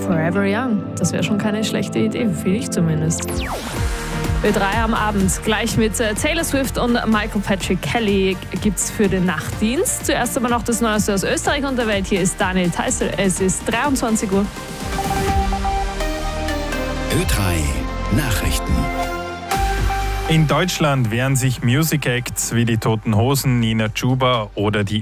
Forever Young. Das wäre schon keine schlechte Idee, finde ich zumindest. Ö3 am Abend. Gleich mit Taylor Swift und Michael Patrick Kelly gibt's für den Nachtdienst. Zuerst aber noch das Neueste aus Österreich und der Welt. Hier ist Daniel Theißel. Es ist 23 Uhr. Ö3 Nachrichten. In Deutschland wehren sich Music Acts wie die Toten Hosen, Nina Chuba oder die